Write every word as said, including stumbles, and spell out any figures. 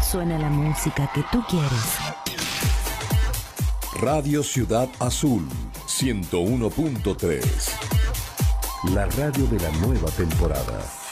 suena la música que tú quieres. Radio Ciudad Azul, ciento uno punto tres. La radio de la nueva temporada.